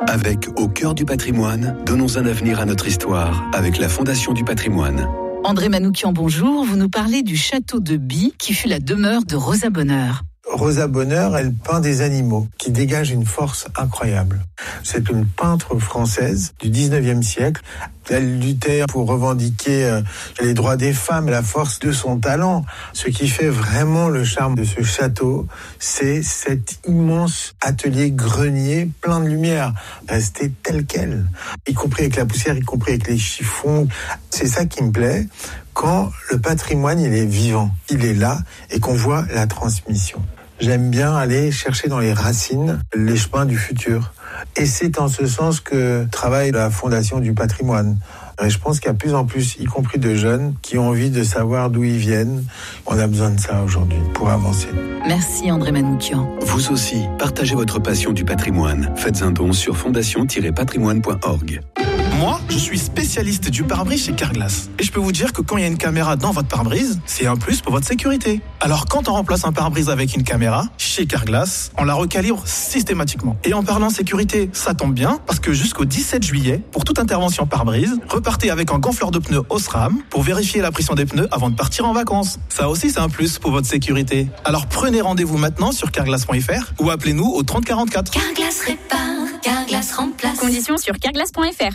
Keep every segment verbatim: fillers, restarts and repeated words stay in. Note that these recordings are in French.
Avec Au cœur du patrimoine, donnons un avenir à notre histoire avec la Fondation du patrimoine. André Manoukian, bonjour. Vous nous parlez du château de By qui fut la demeure de Rosa Bonheur. Rosa Bonheur, elle peint des animaux qui dégagent une force incroyable. C'est une peintre française du dix-neuvième siècle. Elle luttait pour revendiquer les droits des femmes, la force de son talent. Ce qui fait vraiment le charme de ce château, c'est cet immense atelier grenier plein de lumière, resté tel quel, y compris avec la poussière, y compris avec les chiffons. C'est ça qui me plaît, quand le patrimoine, il est vivant, il est là, et qu'on voit la transmission. J'aime bien aller chercher dans les racines les chemins du futur. Et c'est en ce sens que travaille la Fondation du patrimoine. Et je pense qu'il y a de plus en plus, y compris de jeunes, qui ont envie de savoir d'où ils viennent. On a besoin de ça aujourd'hui pour avancer. Merci André Manoukian. Vous aussi, partagez votre passion du patrimoine. Faites un don sur fondation tiret patrimoine point org. Moi, je suis spécialiste du pare-brise chez Carglass. Et je peux vous dire que quand il y a une caméra dans votre pare-brise, c'est un plus pour votre sécurité. Alors quand on remplace un pare-brise avec une caméra, chez Carglass, on la recalibre systématiquement. Et en parlant sécurité, ça tombe bien, parce que jusqu'au dix-sept juillet, pour toute intervention pare-brise, repartez avec un gonfleur de pneus Osram pour vérifier la pression des pneus avant de partir en vacances. Ça aussi, c'est un plus pour votre sécurité. Alors prenez rendez-vous maintenant sur carglass point f r ou appelez-nous au trente quarante-quatre. Carglass répare, Carglass remplace. Conditions sur carglass point f r.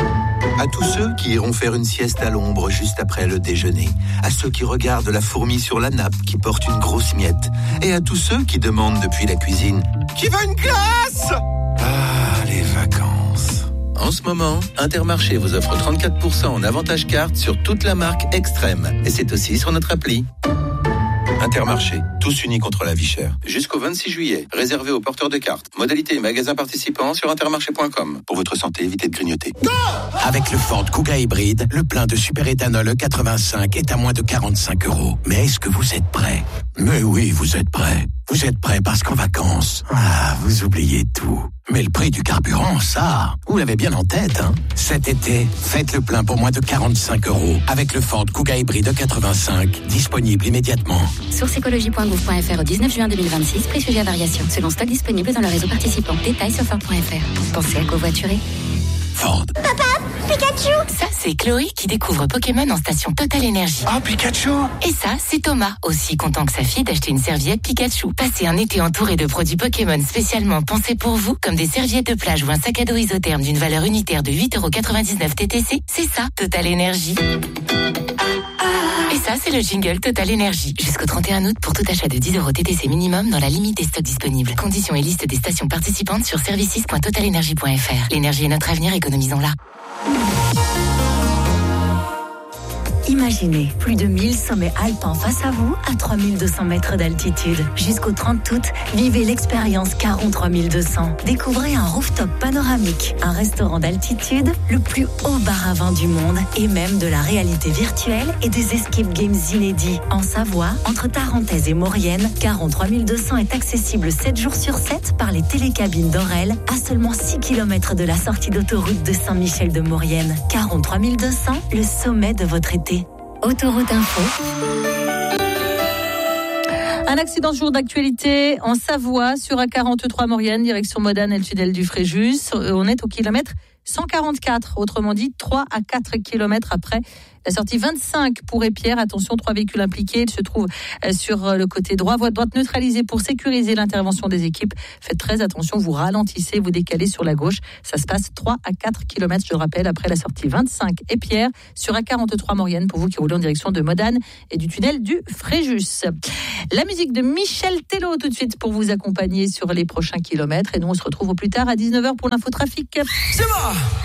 À tous ceux qui iront faire une sieste à l'ombre juste après le déjeuner, à ceux qui regardent la fourmi sur la nappe qui porte une grosse miette, et à tous ceux qui demandent depuis la cuisine « Qui veut une glace ?» Ah, les vacances. En ce moment, Intermarché vous offre trente-quatre pour cent en avantage carte sur toute la marque Extrême, et c'est aussi sur notre appli. Intermarché, tous unis contre la vie chère. Jusqu'au vingt-six juillet, réservé aux porteurs de cartes. Modalité et magasins participants sur intermarché point com. Pour votre santé, évitez de grignoter. Go! Avec le Ford Kuga hybride, le plein de superéthanol E quatre-vingt-cinq est à moins de quarante-cinq euros. Mais est-ce que vous êtes prêts? Mais oui, vous êtes prêts. Vous êtes prêts parce qu'en vacances, ah, vous oubliez tout. Mais le prix du carburant, ça, vous l'avez bien en tête, hein. Cet été, faites le plein pour moins de quarante-cinq euros avec le Ford Kuga hybride E quatre-vingt-cinq, disponible immédiatement. Source écologie point gouv point f r au dix-neuf juin deux mille vingt-six, prix sujet à variation, selon stock disponible dans le réseau participant. Détails sur ford point f r. Pensez à covoiturer. Ford. Papa, Pikachu! Ça, c'est Chloé qui découvre Pokémon en station Total Énergie. Ah, Pikachu! Et ça, c'est Thomas, aussi content que sa fille d'acheter une serviette Pikachu. Passez un été entouré de produits Pokémon spécialement pensés pour vous, comme des serviettes de plage ou un sac à dos isotherme d'une valeur unitaire de huit euros quatre-vingt-dix-neuf T T C. C'est ça, Total Énergie. Et ça, c'est le jingle Total Énergie. Jusqu'au trente et un août pour tout achat de dix euros T T C minimum dans la limite des stocks disponibles. Conditions et liste des stations participantes sur services point total énergie point f r. L'énergie est notre avenir, économisons-la. Imaginez plus de mille sommets alpins face à vous à trois mille deux cents mètres d'altitude. Jusqu'au trente août, vivez l'expérience Caron trois mille deux cents. Découvrez un rooftop panoramique, un restaurant d'altitude, le plus haut bar à vin du monde et même de la réalité virtuelle et des escape games inédits. En Savoie, entre Tarentaise et Maurienne, Caron trois mille deux cents est accessible sept jours sur sept par les télécabines d'Orel à seulement six kilomètres de la sortie d'autoroute de Saint-Michel de Maurienne. Caron trois mille deux cents, le sommet de votre été. Autoroute Info. Un accident jour d'actualité en Savoie sur A quarante-trois Maurienne, direction Modane et le tunnel du Fréjus. On est au kilomètre cent quarante-quatre, autrement dit trois à quatre kilomètres après la sortie vingt-cinq pour Épierre. Attention, trois véhicules impliqués se trouvent sur le côté droit. Voie de droite neutralisée pour sécuriser l'intervention des équipes. Faites très attention, vous ralentissez, vous décalez sur la gauche. Ça se passe trois à quatre kilomètres, je le rappelle, après la sortie vingt-cinq Épierre sur A quarante-trois Maurienne pour vous qui roulez en direction de Modane et du tunnel du Fréjus. La musique de Michel Tello tout de suite pour vous accompagner sur les prochains kilomètres. Et nous, on se retrouve au plus tard à dix-neuf heures pour l'infotrafic. C'est moi.